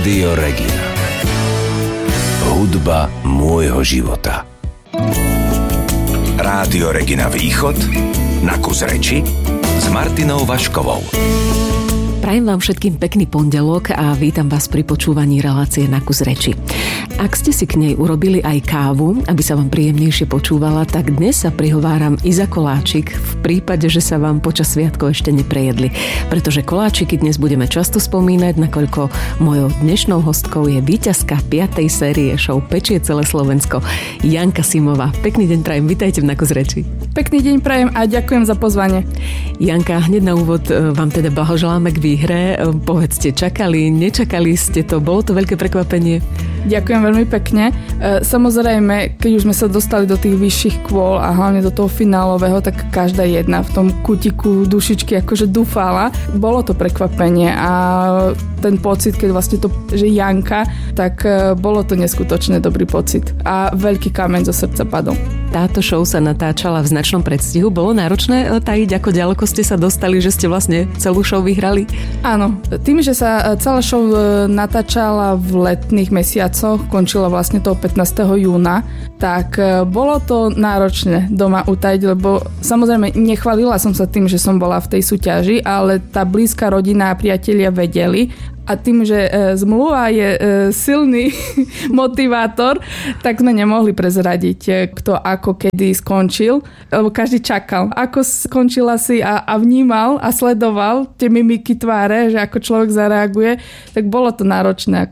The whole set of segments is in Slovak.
Rádio Regina. Hudba môjho života. Rádio Regina Východ na kus reči s Martinou Vaškovou. Prajem vám všetkým pekný pondelok a vítam vás pri počúvaní relácie Na kus reči. Ak ste si k nej urobili aj kávu, aby sa vám príjemnejšie počúvala, tak dnes sa prihováram i za koláčik v prípade, že sa vám počas sviatkov ešte neprejedli. Pretože koláčiky dnes budeme často spomínať, nakoľko mojou dnešnou hostkou je víťazka 5. série show Pečie celé Slovensko, Janka Simová. Pekný deň prajem, vitajte v Na kus reči. Pekný deň prajem a ďakujem za pozvanie. Janka, hneď na úvod vám teda blahoželáme k výhre. Povedzte, čakali, nečakali ste to? Bolo to veľké prekvapenie? Ďakujem veľmi pekne. Samozrejme, keď už sme sa dostali do tých vyšších kôl a hlavne do toho finálového, tak každá jedna v tom kutiku dušičky akože dúfala. Bolo to prekvapenie a ten pocit, keď vlastne to, že Janka, tak bolo to neskutočne dobrý pocit a veľký kameň zo srdca padol. Táto show sa natáčala v značnom predstihu. Bolo náročné tajiť, ako ďaleko ste sa dostali, že ste vlastne celú show vyhrali? Áno, tým, že sa celá show natáčala v letných mesiacoch, končila vlastne toho 15. júna, tak bolo to náročné doma utajiť, lebo samozrejme nechválila som sa tým, že som bola v tej súťaži, ale tá blízka rodina a priatelia vedeli. A tým, že zmluva je silný motivátor, tak sme nemohli prezradiť, kto ako kedy skončil. Lebo každý čakal, ako skončila si a vnímal a sledoval tie mimiky tváre, že ako človek zareaguje. Tak bolo to náročné.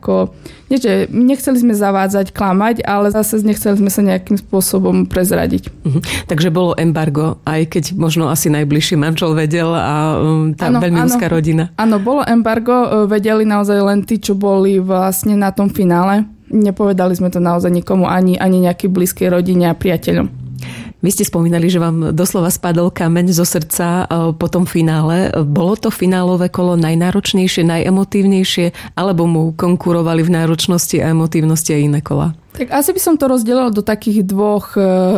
Nechceli sme zavádzať, klamať, ale zase nechceli sme sa nejakým spôsobom prezradiť. Takže bolo embargo, aj keď možno asi najbližší manžel vedel a tá veľmi úzka rodina. Áno, bolo embargo, vedeli naozaj len tí, čo boli vlastne na tom finále. Nepovedali sme to naozaj nikomu, ani nejakej blízkej rodine a priateľom. Vy ste spomínali, že vám doslova spadol kameň zo srdca po tom finále. Bolo to finálové kolo najnáročnejšie, najemotívnejšie, alebo mu konkurovali v náročnosti a emotívnosti aj iné kola? Tak asi by som to rozdelila do takých dvoch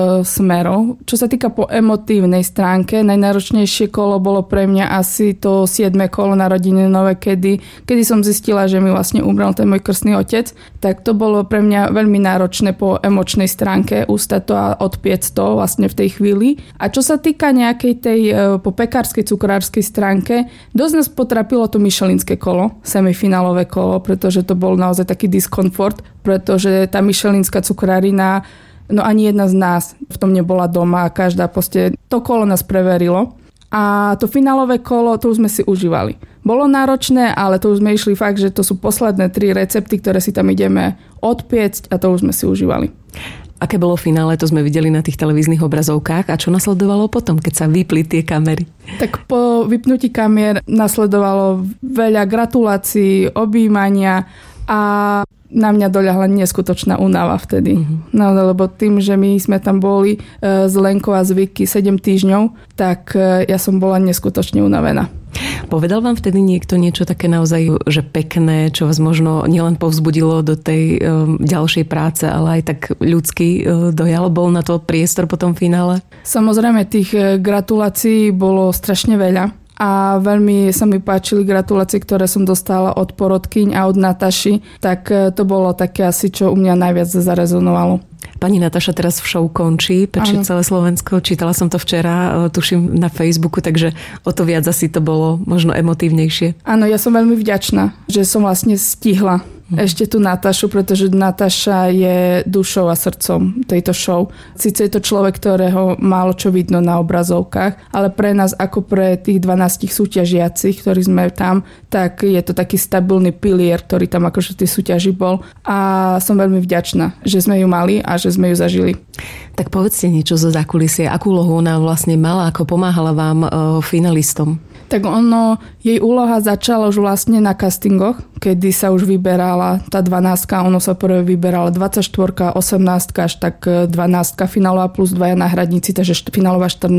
smerov. Čo sa týka po emotívnej stránke, najnáročnejšie kolo bolo pre mňa asi to 7. kolo narodeninové, kedy som zistila, že mi vlastne umrel ten môj krstný otec. Tak to bolo pre mňa veľmi náročné po emočnej stránke ustať to a odpiec to vlastne v tej chvíli. A čo sa týka nejakej tej po pekárskej, cukrárskej stránke, dosť nás potrapilo to michelinské kolo, semifinálové kolo, pretože to bol naozaj taký diskomfort, pretože tá michelinská cukrárina, no ani jedna z nás v tom nebola doma a každá proste, to kolo nás preverilo. A to finálové kolo, to už sme si užívali. Bolo náročné, ale to už sme išli fakt, že to sú posledné 3 recepty, ktoré si tam ideme odpiecť a to už sme si užívali. Aké bolo finále, to sme videli na tých televíznych obrazovkách a čo nasledovalo potom, keď sa vypli tie kamery? Tak po vypnutí kamier nasledovalo veľa gratulácií, objímania a na mňa doľahla neskutočná únava vtedy. No, lebo tým, že my sme tam boli z Lenkou a z Vicky 7 týždňov, tak ja som bola neskutočne unavená. Povedal vám vtedy niekto niečo také naozaj, že pekné, čo vás možno nielen povzbudilo do tej ďalšej práce, ale aj tak ľudský dojal? Bol na to priestor po tom finále? Samozrejme, tých gratulácií bolo strašne veľa. A veľmi sa mi páčili gratulácie, ktoré som dostala od porodkyň a od Nataši, tak to bolo také asi, čo u mňa najviac zarezonovalo. Pani Nataša teraz v show končí, Pečie celé Slovensko. Čítala som to včera, tuším, na Facebooku, takže o to viac asi to bolo možno emotívnejšie. Áno, ja som veľmi vďačná, že som vlastne stihla ešte tú Natašu, pretože Nataša je dušou a srdcom tejto show. Sice je to človek, ktorého málo čo vidno na obrazovkách, ale pre nás ako pre tých 12 súťažiacich, ktorí sme tam, tak je to taký stabilný pilier, ktorý tam akože v tej súťaži bol a som veľmi vďačná, že sme ju mali a že sme ju zažili. Tak povedzte niečo zo zákulisie. Akú úlohu ona vlastne mala, ako pomáhala vám finalistom? Tak jej úloha začala už vlastne na castingoch, kedy sa už vyberala tá 12, ono sa prvé vyberala 24, 18, až tak 12, finálová plus 2 náhradníci, takže finálová 14.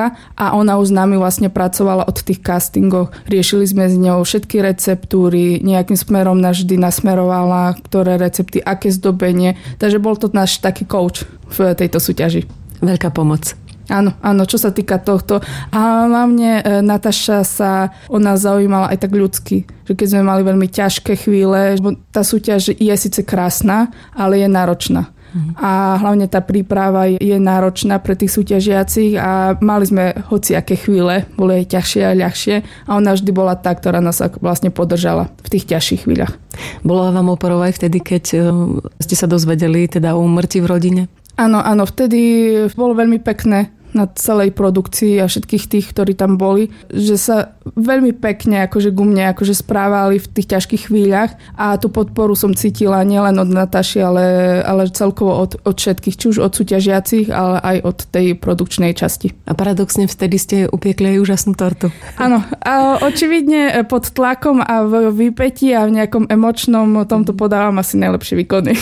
A ona už s nami vlastne pracovala od tých castingov. Riešili sme s ňou všetky receptúry, nejakým smerom nás vždy nasmerovala, ktoré recepty, aké zdobenie. Takže bol to náš taký coach v tejto súťaži. Veľká pomoc. Áno, čo sa týka tohto. A hlavne Nataša sa o nás zaujímala aj tak ľudsky. Že keď sme mali veľmi ťažké chvíle, tá súťaž je síce krásna, ale je náročná. A hlavne tá príprava je náročná pre tých súťažiacich a mali sme hociaké chvíle, boli aj ťažšie a ľahšie a ona vždy bola tá, ktorá nás vlastne podržala v tých ťažších chvíľach. Bolo vám oporou aj vtedy, keď ste sa dozvedeli teda o úmrtí v rodine? Áno, vtedy bolo veľmi pekné na celej produkcii a všetkých tých, ktorí tam boli, že sa veľmi pekne akože ku mne akože správali v tých ťažkých chvíľach a tú podporu som cítila nielen od Nataši, ale celkovo od všetkých, či už od súťažiacich, ale aj od tej produkčnej časti. A paradoxne vtedy ste upiekli aj úžasnú tortu. Áno, a očividne pod tlakom a v výpätí a v nejakom emočnom tomto podávam asi najlepšie výkony.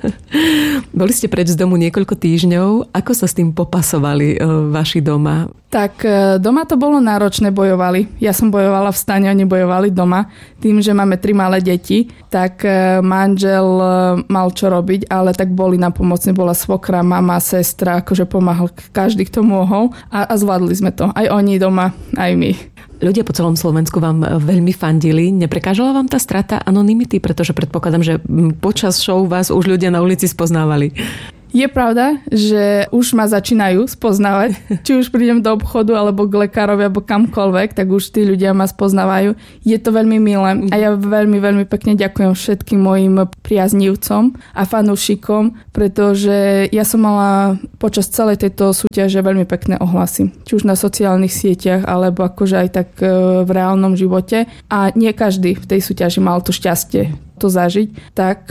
Boli ste preč z domu niekoľko týždňov. Ako sa s tým popasovali vaši doma? Tak doma to bolo náročné, bojovali. Ja som bojovala v stane, oni bojovali doma. Tým, že máme 3 malé deti, tak manžel mal čo robiť, ale tak boli napomocní. Bola svokra, mama, sestra, akože pomáhal každý, kto mohol a zvládli sme to. Aj oni doma, aj my. Ľudia po celom Slovensku vám veľmi fandili. Neprekážala vám tá strata anonymity? Pretože predpokladám, že počas show vás už ľudia na ulici spoznávali. Je pravda, že už ma začínajú spoznávať. Či už prídem do obchodu, alebo k lekárovi, alebo kamkoľvek, tak už tí ľudia ma spoznávajú. Je to veľmi milé a ja veľmi, veľmi pekne ďakujem všetkým mojim priaznivcom a fanúšikom, pretože ja som mala počas celej tejto súťaže veľmi pekné ohlasy. Či už na sociálnych sieťach, alebo akože aj tak v reálnom živote. A nie každý v tej súťaži mal to šťastie to zažiť, tak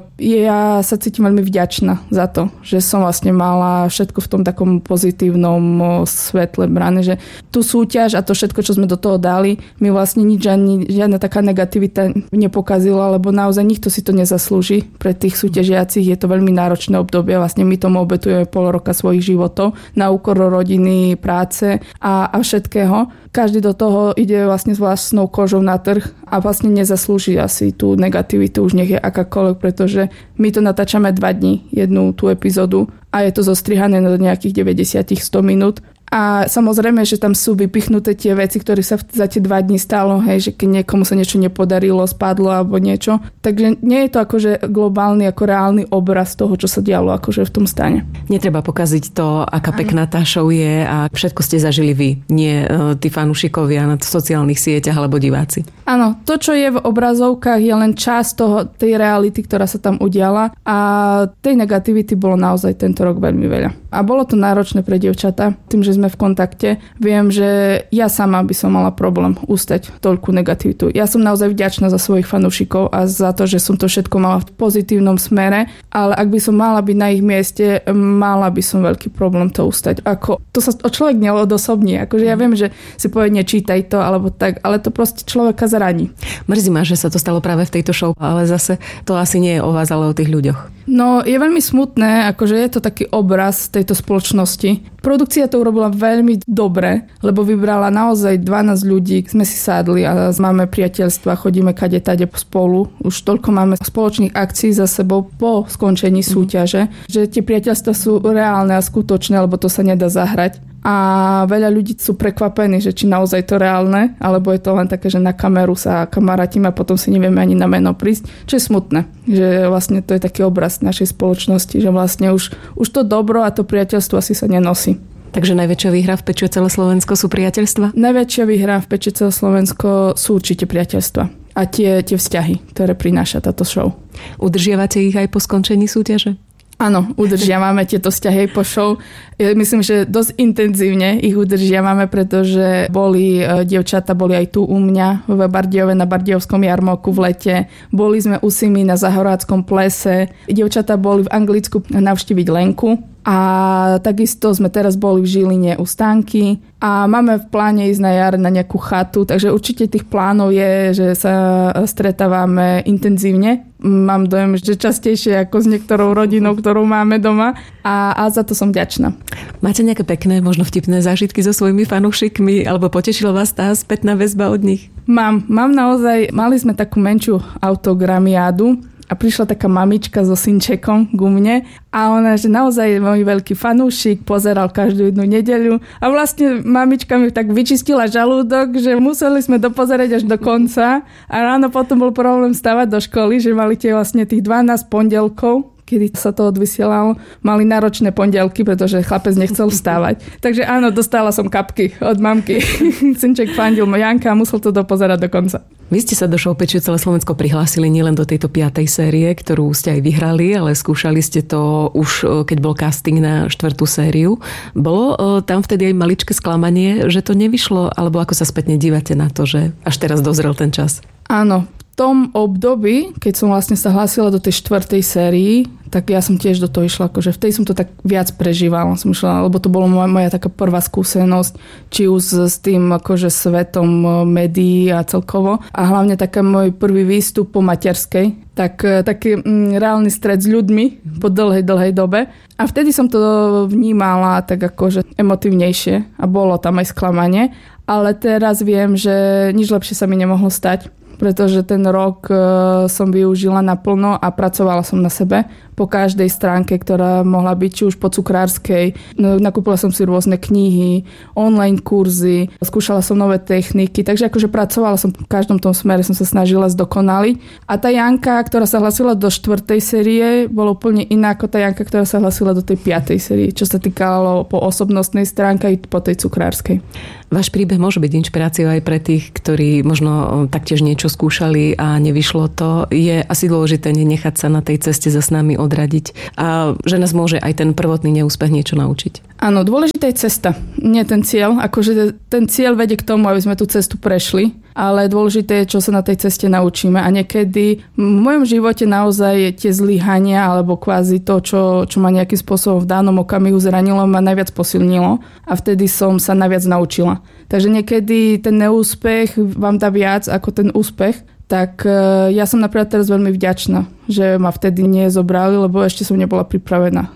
ja sa cítim veľmi vďačná za to, že som vlastne mala všetko v tom takom pozitívnom svetle brané, že tú súťaž a to všetko, čo sme do toho dali, mi vlastne žiadna taká negativita nepokazila, lebo naozaj nikto si to nezaslúži. Pre tých súťažiacich je to veľmi náročné obdobie, vlastne my tomu obetujeme pol roka svojich životov na úkor rodiny, práce a všetkého. Každý do toho ide vlastne s vlastnou kožou na trh a vlastne nezaslúži asi tú negativitu, už nech je akákoľvek, pretože my to natáčame 2 dní, jednu tú epizódu a je to zostrihané na nejakých 90-100 minút. A samozrejme, že tam sú vypichnuté tie veci, ktoré sa za tie 2 dní stalo, hej, že keď niekomu sa niečo nepodarilo, spadlo alebo niečo. Takže nie je to akože globálny, ako reálny obraz toho, čo sa dialo akože v tom stane. Netreba pokaziť to, aká pekná tá show je a všetko ste zažili vy, nie tí fanúšikovia na sociálnych sieťach alebo diváci. Áno, to, čo je v obrazovkách, je len časť tej reality, ktorá sa tam udiala a tej negativity bolo naozaj tento rok veľmi veľa. A bolo to náročné pre dievčatá, tým, že sme v kontakte. Viem, že ja sama by som mala problém ústať toľkú negativitu. Ja som naozaj vďačná za svojich fanúšikov a za to, že som to všetko mala v pozitívnom smere, ale ak by som mala byť na ich mieste, mala by som veľký problém to ústať. To sa človek neodosobní. Akože ja viem, že si povie nečítaj to, alebo tak, ale to proste človeka zraní. Mrzí ma, že sa to stalo práve v tejto show, ale zase to asi nie je o vás, ale o tých ľuďoch. No, je veľmi smutné, akože je to taký obraz tejto spoločnosti. Produkcia to urobila veľmi dobre, lebo vybrala naozaj 12 ľudí, sme si sadli a máme priateľstva, chodíme kade-tade spolu. Už toľko máme spoločných akcií za sebou po skončení súťaže, že tie priateľstva sú reálne a skutočné, lebo to sa nedá zahrať. A veľa ľudí sú prekvapení, že či naozaj to reálne, alebo je to len také, že na kameru sa kamarátime a potom si nevieme ani na meno prísť, čo je smutné, že vlastne to je taký obraz našej spoločnosti, že vlastne už to dobro a to priateľstvo asi sa nenosí. Takže najväčšia výhra v Peči celé Slovensko sú priateľstva? Najväčšia výhra v Peči celé Slovensko sú určite priateľstva a tie vzťahy, ktoré prináša táto show. Udržiavate ich aj po skončení súťaže? Áno, udržiavame tieto vzťahy po show. Myslím, že dosť intenzívne ich udržiavame, pretože dievčatá boli aj tu u mňa v Bardejove na Bardejovskom jarmoku v lete. Boli sme u Simi na Zahoráckom plese. Dievčatá boli v Anglicku navštíviť Lenku. A takisto sme teraz boli v Žiline u Stanky a máme v pláne ísť na jar na nejakú chatu, takže určite tých plánov je, že sa stretávame intenzívne. Mám dojem, že častejšie ako s niektorou rodinou, ktorú máme doma a za to som vďačná. Máte nejaké pekné, možno vtipné zážitky so svojimi fanúšikmi alebo potešila vás tá spätná väzba od nich? Mám naozaj, mali sme takú menšiu autogramiádu a prišla taká mamička so synčekom ku mne a ona, že naozaj je môj veľký fanúšik, pozeral každú jednu nedeľu a vlastne mamička mi tak vyčistila žalúdok, že museli sme dopozerať až do konca a ráno potom bol problém stávať do školy, že mali tie vlastne tých 12 pondelkov, kedy sa to odvysielalo, mali náročné pondelky, pretože chlapec nechcel vstávať. Takže áno, dostala som kapky od mamky. Synček fandil Janka a musel to dopozerať do konca. Vy ste sa do show Pečie celé Slovensko prihlásili nielen do tejto 5. série, ktorú ste aj vyhrali, ale skúšali ste to už, keď bol casting na 4. sériu. Bolo tam vtedy aj maličké sklamanie, že to nevyšlo, alebo ako sa spätne dívate na to, že až teraz dozrel ten čas? Áno, v tom období, keď som vlastne sa hlásila do tej 4. sérii, tak ja som tiež do toho išla, akože v tej som to tak viac prežívala, som išla, lebo to bola moja taká prvá skúsenosť, či už s tým akože svetom médií a celkovo. A hlavne taký môj prvý výstup po materskej, taký reálny stret s ľuďmi po dlhej dobe. A vtedy som to vnímala tak akože emotívnejšie a bolo tam aj sklamanie. Ale teraz viem, že nič lepšie sa mi nemohlo stať, pretože ten rok som využila naplno a pracovala som na sebe po každej stránke, ktorá mohla byť, či už po cukrárskej. Nakúpila som si rôzne knihy, online kurzy, skúšala som nové techniky, takže akože pracovala som v každom tom smere, som sa snažila zdokonaliť. A tá Janka, ktorá sa hlasila do 4. série, bola úplne iná ako tá Janka, ktorá sa hlasila do tej 5. série, čo sa týkalo po osobnostnej stránke i po tej cukrárskej. Váš príbeh môže byť inšpiráciou aj pre tých, ktorí možno taktiež niečo skúšali a nevyšlo to. Je asi dôležité nenechať sa na tej ceste za s nami odradiť a že nás môže aj ten prvotný neúspech niečo naučiť. Áno, dôležitá je cesta, nie ten cieľ. Akože ten cieľ vedie k tomu, aby sme tú cestu prešli, ale dôležité je, čo sa na tej ceste naučíme. A niekedy v mojom živote naozaj tie zlyhania alebo kvázi to, čo ma nejakým spôsobom v danom okamihu zranilo, ma najviac posilnilo a vtedy som sa najviac naučila. Takže niekedy ten neúspech vám dá viac ako ten úspech. Tak ja som napríklad teraz veľmi vďačná, že ma vtedy nezobrali, lebo ešte som nebola pripravená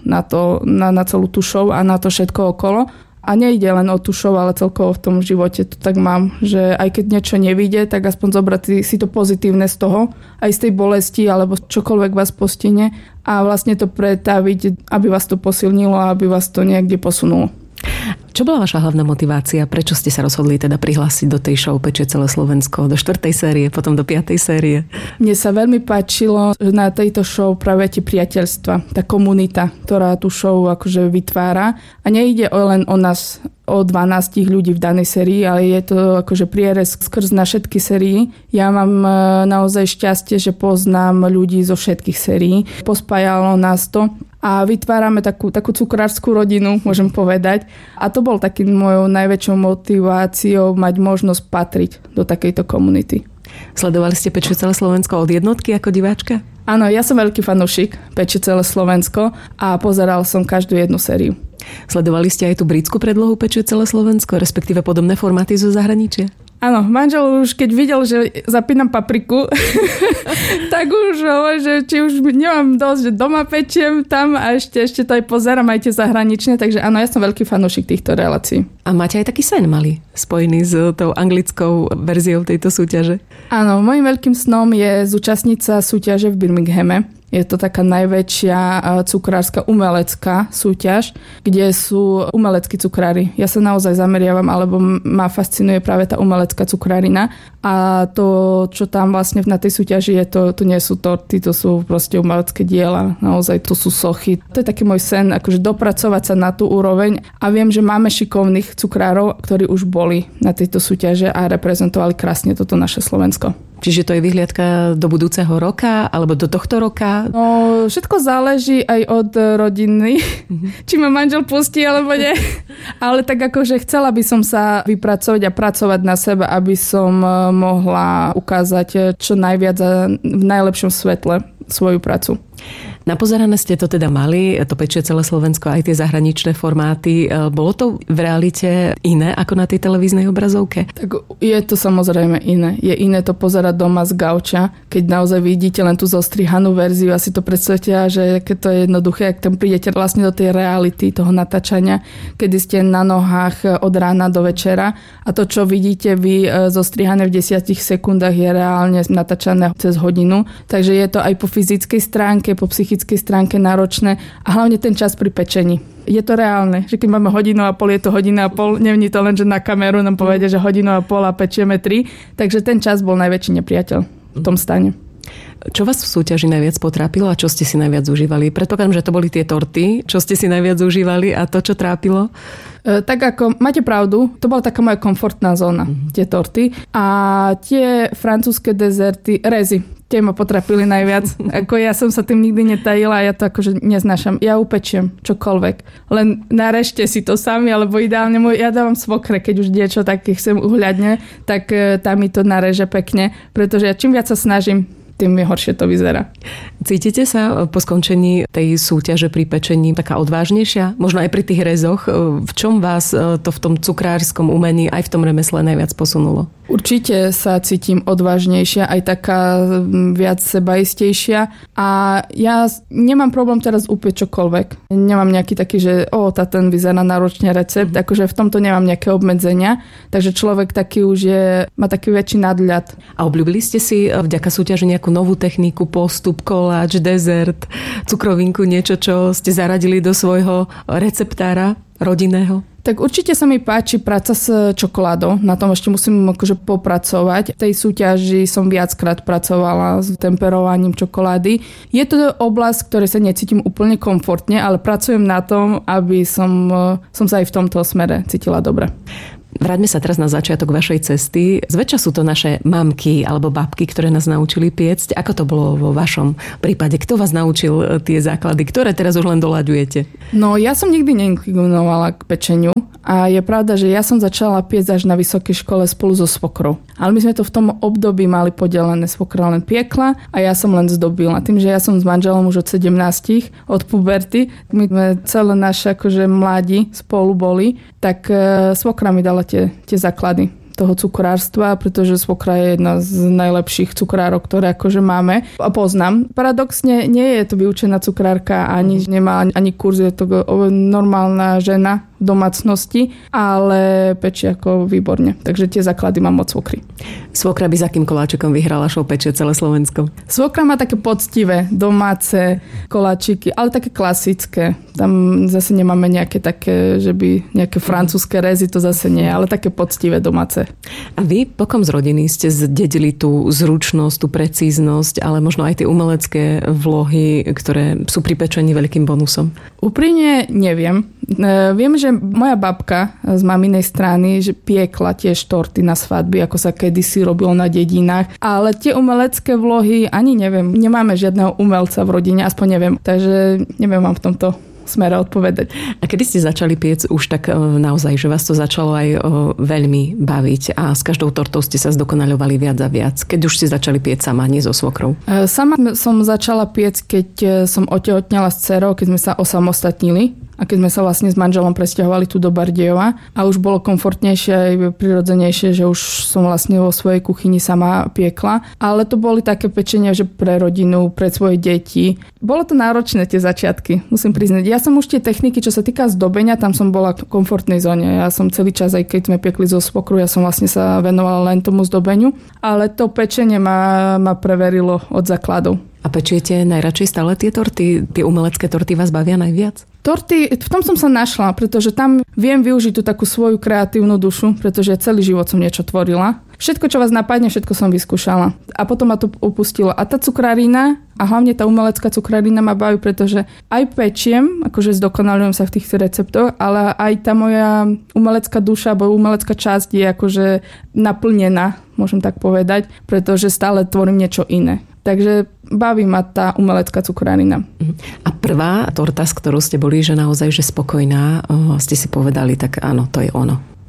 na celú tú show a na to všetko okolo. A nejde len o tú show, ale celkovo v tom živote to tak mám, že aj keď niečo nevyjde, tak aspoň zobrať si to pozitívne z toho, aj z tej bolesti, alebo čokoľvek vás postihne a vlastne to pretaviť, aby vás to posilnilo a aby vás to niekde posunulo. Čo bola vaša hlavná motivácia? Prečo ste sa rozhodli teda prihlásiť do tej show Pečie celé Slovensko, do 4. série, potom do 5. série? Mne sa veľmi páčilo na tejto show práve tie priateľstva, tá komunita, ktorá tú show akože vytvára. A nejde len o nás, o 12 ľudí v danej sérii, ale je to akože prierez skrz na všetky sérii. Ja mám naozaj šťastie, že poznám ľudí zo všetkých sérií. Pospájalo nás to a vytvárame takú cukrárskú rodinu, môžem povedať. A to bol takým mojou najväčšou motiváciou mať možnosť patriť do takejto komunity. Sledovali ste Pečie celé Slovensko od jednotky ako diváčka? Áno, ja som veľký fanúšik Pečie celé Slovensko a pozeral som každú jednu sériu. Sledovali ste aj tú britskú predlohu Pečie celé Slovensko, respektíve podobné formáty zo zahraničia? Áno, manžel už keď videl, že zapínam papriku, tak už hovorí, že či už nemám dosť, že doma pečiem tam a ešte to aj pozerám aj tie zahraničné, takže áno, ja som veľký fanúšik týchto relácií. A máte aj taký sen malý, spojený s tou anglickou verziou tejto súťaže? Áno, môjim veľkým snom je zúčastniť sa súťaže v Birminghame. Je to taká najväčšia cukrárska umelecká súťaž, kde sú umeleckí cukrári. Ja sa naozaj zameriavam, alebo ma fascinuje práve tá umelecká cukrárina. A to, čo tam vlastne na tej súťaži je, to nie sú torty, to sú proste umelecké diela. Naozaj to sú sochy. To je taký môj sen, akože dopracovať sa na tú úroveň. A viem, že máme šikovných cukrárov, ktorí už boli na tejto súťaže a reprezentovali krásne toto naše Slovensko. Čiže to je vyhliadka do budúceho roka alebo do tohto roka? No, všetko záleží aj od rodiny, či ma manžel pustí alebo nie. Ale tak akože chcela by som sa vypracovať a pracovať na sebe, aby som mohla ukázať čo najviac a v najlepšom svetle svoju prácu. Napozerané ste to teda mali, to pečie celé Slovensko, aj tie zahraničné formáty. Bolo to v realite iné ako na tej televíznej obrazovke? Tak je to samozrejme iné. Je iné to pozerať doma z gauča, keď naozaj vidíte len tú zostrihanú verziu a si to predstavte, že keď to je jednoduché, ak tam prídete vlastne do tej reality toho natáčania, kedy ste na nohách od rána do večera a to, čo vidíte vy zostrihané v 10 sekundách, je reálne natáčané cez hodinu. Takže je to aj po fyzickej stránke, po psychickej stránke náročné a hlavne ten čas pri pečení. Je to reálne, že keď máme 1,5 hodinu, je to 1,5 hodiny, nevní to len, že na kameru nám povedia, že 1,5 hodiny a pečieme 3, takže ten čas bol najväčší nepriateľ v tom stane. Čo vás v súťaži najviac potrápilo a čo ste si najviac užívali? Predpokladám, že to boli tie torty, čo ste si najviac užívali a to, čo trápilo? Tak ako máte pravdu, to bola taká moja komfortná zóna, tie torty. A tie francúzske dezerty, rezy, tie ma potrapili najviac. Ako ja som sa tým nikdy netajila, ja to akože neznášam. Ja upečiem čokoľvek. Len narežte si to sami, alebo ideálne ja dávam svokre, keď už niečo také chcem uhľadne, tak tam mi to nareže pekne, pretože ja čím viac sa snažím, tým horšie to vyzerá. Cítite sa po skončení tej súťaže pri pečení taká odvážnejšia? Možno aj pri tých rezoch? V čom vás to v tom cukrárskom umení aj v tom remesle najviac posunulo? Určite sa cítim odvážnejšia, aj taká viac sebaistejšia a ja nemám problém teraz upieť čokoľvek. Nemám nejaký taký, že ten vyzerá náročne recept, akože v tomto nemám nejaké obmedzenia, takže človek taký už má taký väčší nadhľad. A obľúbili ste si vďaka súťaži nejakú novú techniku, postup, koláč, dezert, cukrovinku, niečo, čo ste zaradili do svojho receptára rodinného? Tak určite sa mi páči práca s čokoládou. Na tom ešte musím akože popracovať. V tej súťaži som viackrát pracovala s temperovaním čokolády. Je to oblasť, ktorej sa necítim úplne komfortne, ale pracujem na tom, aby som sa aj v tomto smere cítila dobre. Vráťme sa teraz na začiatok vašej cesty. Zväčša sú to naše mamky alebo babky, ktoré nás naučili piecť. Ako to bolo vo vašom prípade? Kto vás naučil tie základy, ktoré teraz už len doľaďujete? No, ja som nikdy neinklinovala k pečeniu. A je pravda, že ja som začala piecť až na vysokej škole spolu so svokrou. Ale my sme to v tom období mali podelené. Svokra len piekla a ja som len zdobila. Tým, že ja som s manželom už od 17, od puberty, my sme celé naše akože mládi spolu boli, tak svokra mi dala tie základy toho cukrárstva, pretože svokra je jedna z najlepších cukrárok, ktoré akože máme a poznám. Paradoxne nie je to vyučená cukrárka, ani nemá ani kurz, je to normálna žena v domácnosti, ale pečie ako výborne. Takže tie základy mám od svokry. Svokra by za akým koláčikom vyhrala show Pečie celé Slovensko? Svokra má také poctivé, domáce koláčiky, ale také klasické. Tam zase nemáme nejaké také, že by nejaké francúzske rezy, to zase nie, ale také poctivé domáce. A vy pokom z rodiny ste zdedili tú zručnosť, tú precíznosť, ale možno aj tie umelecké vlohy, ktoré sú pri pečení veľkým bonusom? Úprimne neviem. Viem, že moja babka z maminej strany, že piekla tiež torty na svadby, ako sa kedysi robilo na dedinách, ale tie umelecké vlohy ani neviem. Nemáme žiadneho umelca v rodine, aspoň neviem. Takže neviem vám v tomto smere odpovedať. A kedy ste začali piec už tak naozaj, že vás to začalo aj veľmi baviť a s každou tortou ste sa zdokonaľovali viac a viac? Keď už ste začali piec sama, nie so svokrou? Sama som začala piec, keď som otehotnela s dcerou, keď sme sa osamostatnili. A keď sme sa vlastne s manželom presťahovali tu do Bardejova a už bolo komfortnejšie aj prirodzenejšie, že už som vlastne vo svojej kuchyni sama piekla. Ale to boli také pečenia, že pre rodinu, pre svoje deti. Bolo to náročné tie začiatky, musím priznať. Ja som už tie techniky, čo sa týka zdobenia, tam som bola v komfortnej zóne. Ja som celý čas, aj keď sme piekli zo svokru, ja som vlastne sa venovala len tomu zdobeniu. Ale to pečenie ma preverilo od základov. A pečiete najradšej stále tie torty? Tie umelecké torty vás bavia najviac? Torty, v tom som sa našla, pretože tam viem využiť tú takú svoju kreatívnu dušu, pretože celý život som niečo tvorila. Všetko, čo vás napadne, všetko som vyskúšala. A potom ma to upustilo. A tá cukrárina, a hlavne tá umelecká cukrárina ma baví, pretože aj pečiem, akože zdokonalujem sa v tých receptoch, ale aj tá moja umelecká duša, alebo umelecká časť je akože naplnená, môžem tak povedať, pretože stále tvorím niečo iné. Takže baví ma tá umelecká cukrárina. A prvá torta, s ktorou ste boli, že naozaj že spokojná, ste si povedali, tak áno, to je ono.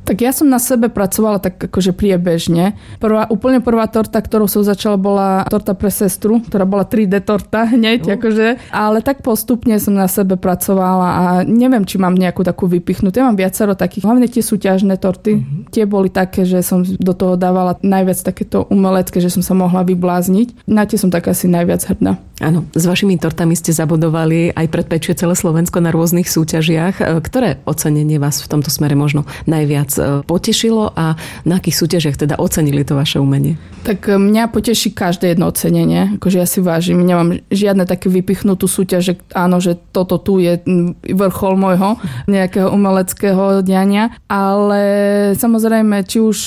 Tak ja som na sebe pracovala tak akože priebežne. Úplne prvá torta, ktorou som začala, bola torta pre sestru, ktorá bola 3D torta hneď, akože. Ale tak postupne som na sebe pracovala a neviem, či mám nejakú takú vypichnutú. Ja mám viacero takých, hlavne tie súťažné torty. Tie boli také, že som do toho dávala najviac takéto umelecké, že som sa mohla vyblázniť. Na tie som tak asi najviac hrdá. Áno, s vašimi tortami ste zabodovali aj predpečie celé Slovensko na rôznych súťažiach. Ktoré ocenenie vás v tomto smere možno najviac potešilo a na akých súťažiach teda ocenili to vaše umenie? Tak mňa poteší každé jedno ocenenie. Akože ja si vážim, nemám žiadne také vypichnutú súťaž, že áno, že toto tu je vrchol môjho nejakého umeleckého diania. Ale samozrejme, či už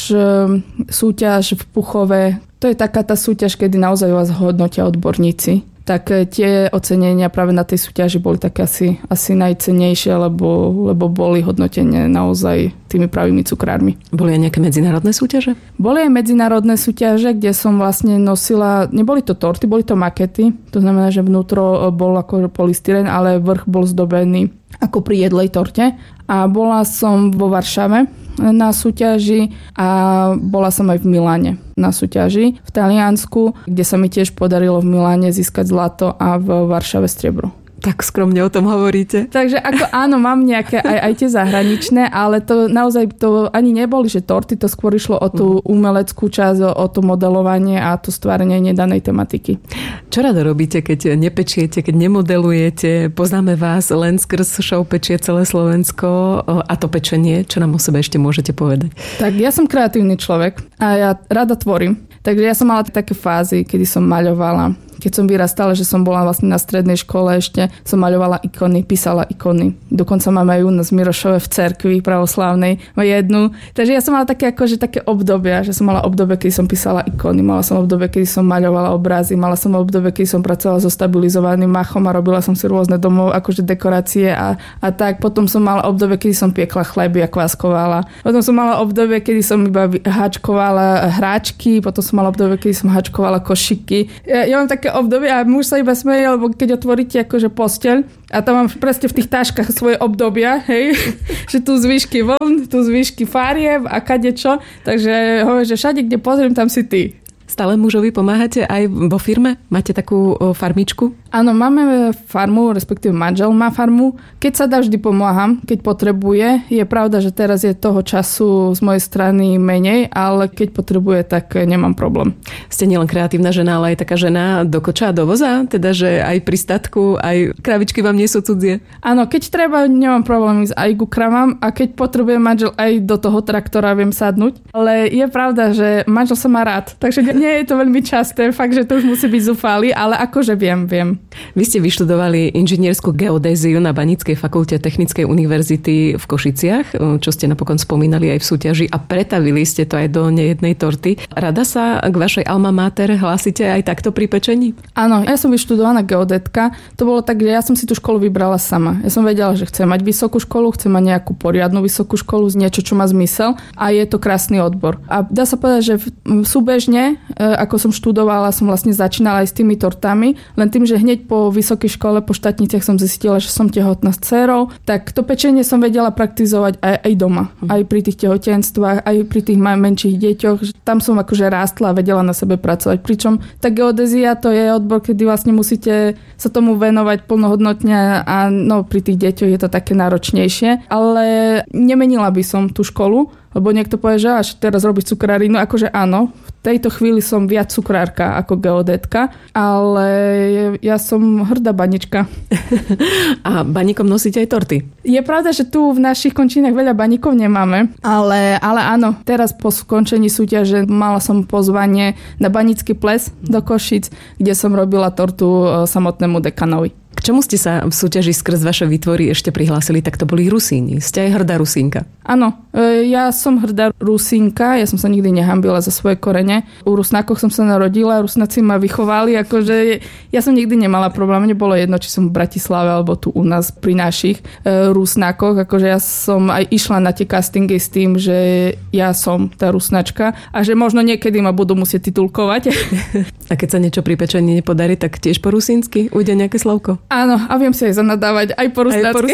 súťaž v Puchove, to je taká tá súťaž, kedy naozaj vás hodnotia odborníci. Tak tie ocenenia práve na tej súťaži boli také asi najcennejšie, lebo boli hodnotené naozaj tými pravými cukrármi. Boli aj nejaké medzinárodné súťaže? Boli aj medzinárodné súťaže, kde som vlastne nosila, neboli to torty, boli to makety. To znamená, že vnútro bol ako polystyren, ale vrch bol zdobený ako pri jedlej torte. A bola som vo Varšave na súťaži a bola som aj v Miláne na súťaži v Taliansku, kde sa mi tiež podarilo v Miláne získať zlato a v Varšave striebro. Tak skromne o tom hovoríte. Takže ako áno, mám nejaké aj tie zahraničné, ale to naozaj to ani neboli, že torty, to skôr išlo o tú umeleckú časť, o to modelovanie a to stvárenie danej tematiky. Čo rado robíte, keď nepečiete, keď nemodelujete? Poznáme vás len skrz show Pečie celé Slovensko a to pečenie. Čo nám o sebe ešte môžete povedať? Tak ja som kreatívny človek a ja rada tvorím. Takže ja som mala také fázy, kedy som maľovala. Keď som vyrastala, že som bola vlastne na strednej škole ešte, som maľovala ikony, písala ikony. Dokonca mám aj u nás Mirošove v cerkvi pravoslávnej jednu. Takže ja som mala také obdobia, že som mala obdobie, kedy som písala ikony, mala som obdobie, kedy som maľovala obrazy, mala som obdobie, kedy som pracovala so stabilizovaným machom a robila som si rôzne domov, akože dekorácie a tak. Potom som mala obdobie, kedy som piekla chleby a kváskovala. Potom som mala obdobie, kedy som iba háčkovala hráčky, potom som mala obdobie, kedy som háčkovala košiky. Ja mám také obdobie a muž sa iba smeje, lebo keď otvoríte akože posteľ a tam mám presne v tých taškách svoje obdobia, hej, že tu zvyšky vln, tu zvyšky farieb a kadečo, takže hovorím, že všade, kde pozriem, tam si ty. Stále mužovi pomáhate aj vo firme? Máte takú farmičku? Áno, máme farmu, respektíve manžel má farmu. Keď sa dá, vždy pomáham, keď potrebuje. Je pravda, že teraz je toho času z mojej strany menej, ale keď potrebuje, tak nemám problém. Ste nielen kreatívna žena, ale aj taká žena do koča a do voza? Teda, že aj pri statku, aj kravičky vám nie sú cudzie? Áno, keď treba, nemám problém ísť aj ku kravám a keď potrebuje manžel, aj do toho traktora viem sadnúť. Ale je pravda, že manžel sa má rád, takže nie je to veľmi časté, fakt, že to už musí byť zúfalý, ale akože viem. Vy ste vyštudovali inžinierskú geodéziu na Baníckej fakulte Technickej univerzity v Košiciach, čo ste napokon spomínali aj v súťaži a pretavili ste to aj do nejednej torty. Rada sa k vašej alma mater hlásite aj takto pri pečení? Áno, ja som vyštudovaná geodétka. To bolo tak, že ja som si tú školu vybrala sama. Ja som vedela, že chcem mať vysokú školu, chcem mať nejakú poriadnu vysokú školu, niečo, čo má zmysel a je to krásny odbor. A dá sa povedať, že súbežne, ako som študovala, som vlastne začínala aj s tými tortami, len tým, že hneď po vysokej škole, po štátniciach som zistila, že som tehotná s dcérou, tak to pečenie som vedela praktizovať aj doma. Aj pri tých tehotenstvách, aj pri tých menších deťoch. Tam som akože rástla a vedela na sebe pracovať. Pričom tá geodézia to je odbor, kedy vlastne musíte sa tomu venovať plnohodnotne a pri tých deťoch je to také náročnejšie. Ale nemenila by som tú školu, lebo niekto povie, že až teraz robíš cukrári. No akože áno, v tejto chvíli som viac cukrárka ako geodétka, ale ja som hrdá banička. A baníkom nosíte aj torty? Je pravda, že tu v našich končinách veľa baníkov nemáme, ale áno, teraz po skončení súťaže mala som pozvanie na banícky ples do Košic, kde som robila tortu samotnému dekanovi. K čomu ste sa v súťaži skrz vaše výtvory ešte prihlásili? Tak to boli Rusíni. Ste aj hrdá Rusínka. Áno, ja som hrdá Rusínka. Ja som sa nikdy nehambila za svoje korene. prirodzene. U Rusnákoch som sa narodila, Rusnáci ma vychovali, akože ja som nikdy nemala problém, nebolo jedno, či som v Bratislave alebo tu u nás pri našich Rusnákoch, akože ja som aj išla na tie castingy s tým, že ja som tá Rusnačka a že možno niekedy ma budú musieť titulkovať. A keď sa niečo pri pečení nepodarí, tak tiež po rusínsky ujde nejaké slovko? Áno, a viem si aj zanadávať aj po rusnácky.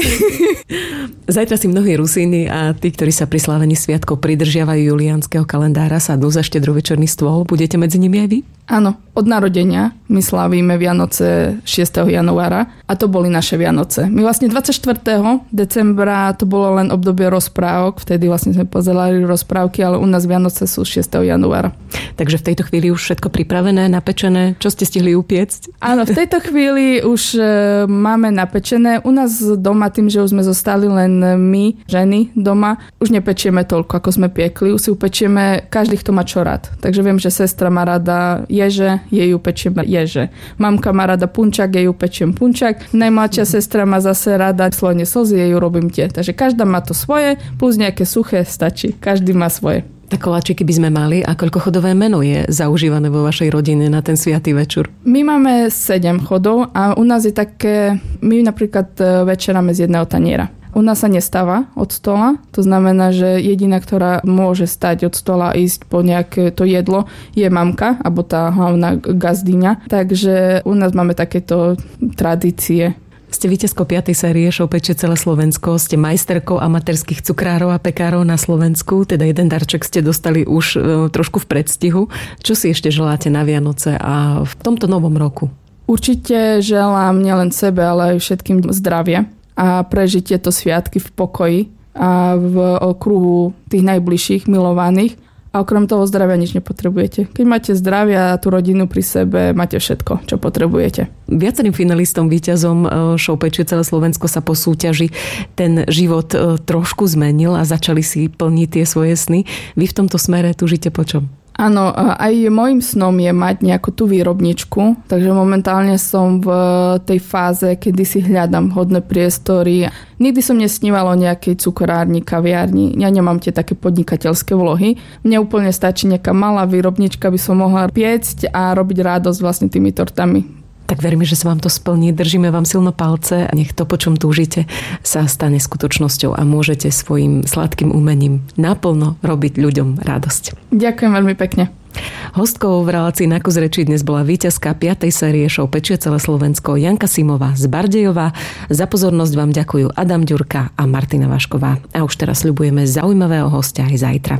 Zajtra si mnohí Rusíny a tí, ktorí sa pri slávení sviatkov pridržiavajú juliánskeho kalendára, sadnú za štedrovečerný stôl. Budete medzi nimi aj vy? Áno, od narodenia my slávime Vianoce 6. januára a to boli naše Vianoce. My vlastne 24. decembra to bolo len obdobie rozprávok, vtedy vlastne sme pozerali rozprávky, ale u nás Vianoce sú 6. januára. Takže v tejto chvíli už všetko pripravené, napečené? Čo ste stihli upiecť? Áno, v tejto chvíli už máme napečené. U nás doma, tým, že už sme zostali len my, ženy doma, už nepečieme toľko, ako sme piekli. Už si upečieme každý, kto má čo rád. Takže viem, že sestra má rada ježe, jej upečiem ježe. Mamka má rada punčak, jej upečiem punčak. Najmladšia sestra má zase rada slone slzy, jej urobím tie. Takže každá má to svoje, plus nejaké suché stačí. Každý má svoje. Tak koláčiky by sme mali a koľko chodové meno je zaužívané vo vašej rodine na ten sviatý večer? My máme 7 chodov a u nás je také, my napríklad večeráme z jedného taniera. U nás sa nestáva od stola, to znamená, že jediná, ktorá môže stať od stola a ísť po nejaké to jedlo, je mamka, alebo tá hlavná gazdyňa. Takže u nás máme takéto tradície. Ste víťazkou 5. série Show Peče celé Slovensko, ste majsterkou amatérskych cukrárov a pekárov na Slovensku, teda jeden darček ste dostali už trošku v predstihu. Čo si ešte želáte na Vianoce a v tomto novom roku? Určite želám nielen sebe, ale aj všetkým zdravie a prežiť tieto sviatky v pokoji a v okruhu tých najbližších milovaných. A okrem toho zdravia nič nepotrebujete. Keď máte zdravie a tú rodinu pri sebe, máte všetko, čo potrebujete. Viacerým finalistom, víťazom Show Peče celé Slovensko sa po súťaži ten život trošku zmenil a začali si plniť tie svoje sny. Vy v tomto smere tužíte po čom? Áno, aj môjim snom je mať nejakú tú výrobničku, takže momentálne som v tej fáze, kedy si hľadám vhodné priestory. Nikdy som nesnívala o nejakej cukrárni, kaviárni. Ja nemám tie také podnikateľské vlohy. Mne úplne stačí nejaká malá výrobnička, by som mohla piecť a robiť radosť vlastne tými tortami. Tak veríme, že sa vám to splní. Držíme vám silno palce a nech to, po čom túžite, sa stane skutočnosťou a môžete svojim sladkým umením naplno robiť ľuďom radosť. Ďakujem veľmi pekne. Hostkou v relácii Na kus reči dnes bola víťazka 5. série Show Peče celé Slovensko Janka Simová z Bardejova. Za pozornosť vám ďakujú Adam Ďurka a Martina Vašková. A už teraz sľubujeme zaujímavého hostia aj zajtra.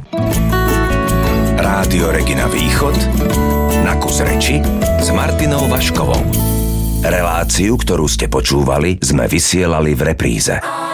Rádio Regina Východ Na kus reči s Martinou Vaškovou. Reláciu, ktorú ste počúvali, sme vysielali v repríze.